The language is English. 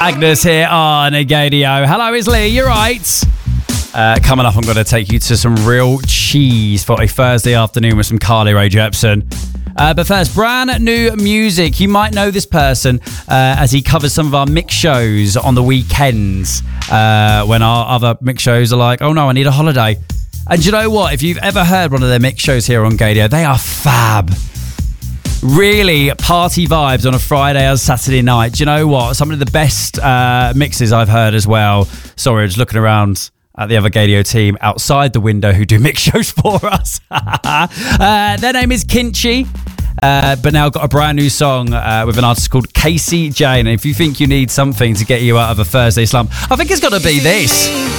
Agnes here on Gadio. Hello, it's Lee. You're right. Coming up, I'm going to take you to some real cheese for a Thursday afternoon with some Carly Rae Jepsen. But first, brand new music. You might know this person as he covers some of our mix shows on the weekends when our other mix shows are like, oh no, I need a holiday. And you know what? If you've ever heard one of their mix shows here on Gadio, they are fab. Really party vibes on a Friday or Saturday night. Do you know what? Some of the best mixes I've heard as well. Sorry, just looking around at the other Gadio team outside the window who do mix shows for us. Their name is Kinchi, but now got a brand new song with an artist called Casey Jane. And if you think you need something to get you out of a Thursday slump, I think it's got to be this.